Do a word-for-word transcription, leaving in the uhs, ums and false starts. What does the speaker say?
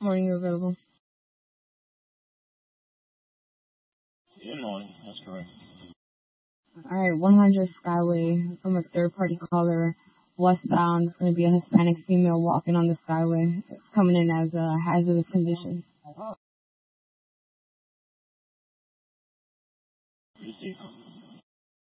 Morning available. In morning, that's correct. All right, one hundred Skyway from a third-party caller, westbound. It's going to be a Hispanic female walking on the Skyway. It's coming in as a hazardous condition. You see.